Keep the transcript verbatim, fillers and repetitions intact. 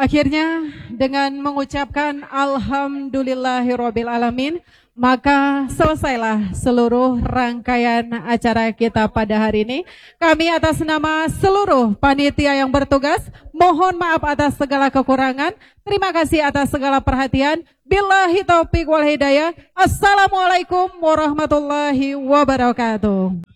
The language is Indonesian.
Akhirnya dengan mengucapkan alhamdulillahirabbil alamin, maka selesailah seluruh rangkaian acara kita pada hari ini. Kami atas nama seluruh panitia yang bertugas, mohon maaf atas segala kekurangan. Terima kasih atas segala perhatian. Billahi taufiq wal hidayah. Assalamualaikum warahmatullahi wabarakatuh.